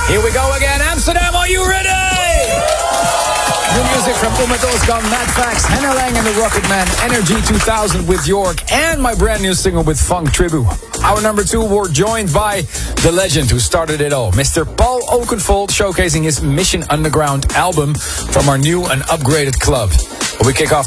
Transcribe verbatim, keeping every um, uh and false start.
Here we go again. Amsterdam, are you ready? New music from Ummet Ozkan, Mad Fax, Hannah Lang and the Rocket Man, Energy two thousand with York, and my brand new single with Funk Tribu. Our number two, we're joined by the legend who started it all, Mister Paul Oakenfold, showcasing his Mission Underground album from our new and upgraded club. We kick off